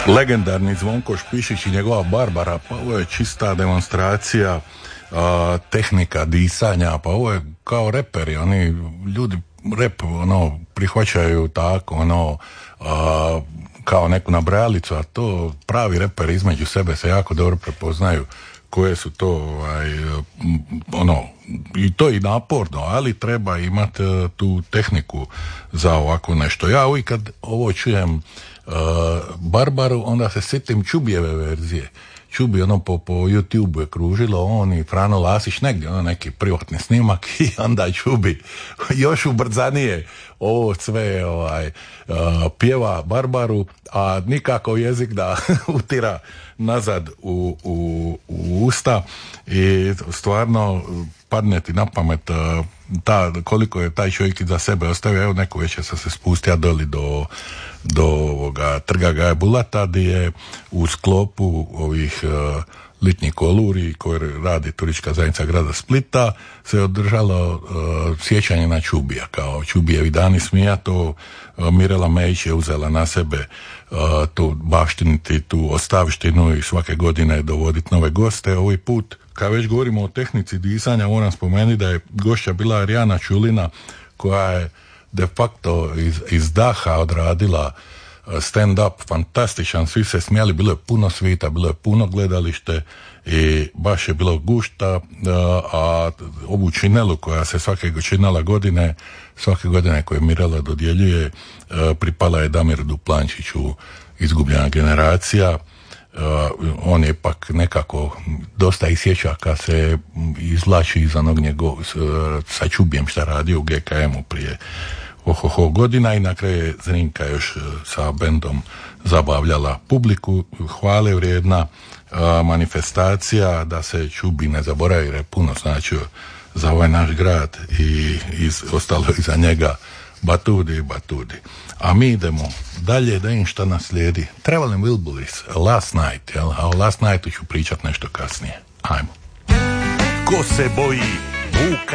legendarni Zvonko Špišić i njegova Barbara, pa ovo je čista demonstracija tehnika disanja, pa ovo je kao reperi, oni ljudi rep prihvaćaju tako kao neku nabrajalicu, a to pravi reperi između sebe se jako dobro prepoznaju koje su to i to i naporno, ali treba imati tu tehniku za ovako nešto. Ja uvijek kad ovo čujem Barbaru, onda se sjetim Čubijeve verzije. Čubi po YouTube je kružilo, on i Frano Lasić negdje, neki privatni snimak i onda Čubi još ubrzanije ovo sve pjeva Barbaru, a nikako jezik da utira nazad u usta i stvarno padne ti na pamet koliko je taj čovjek za sebe ostavio. Evo neku večer sam se spustio doli do ovoga trga Gaja Bulata gdje je u sklopu ovih litnjih koluri koje radi turistička zajednica grada Splita se održalo sjećanje na Čubija, kao Čubijevi dani smija. To Mirela Mejić je uzela na sebe tu baštiniti, tu ostavštinu i svake godine dovoditi nove goste. Ovaj put, kad već govorimo o tehnici disanja, moram spomenuti da je gošća bila Arijana Čulina, koja je de facto iz daha odradila stand-up, fantastičan, svi se smijali, bilo je puno svita, bilo je puno gledalište i baš je bilo gušta, a ovu činelu koja se svake godine koje Mirela dodjeljuje, pripala je Damiru Duplančiću, Izgubljena generacija. On je ipak nekako dosta isjeća kad se izvlači iz onog sa Čubijem šta radio u GKM-u prije godina i na kraju je Zrinka još sa bendom zabavljala publiku. Hvale vrijedna manifestacija da se Čubi ne zaboravi, jer je puno značio za ovaj naš grad i ostalo iza njega Batudi. A mi idemo dalje, da im šta nas slijedi. Traveling Wilburys, Last Night, jel? A o Last Nightu ću pričat nešto kasnije. Ajmo. Ko se boji Vuka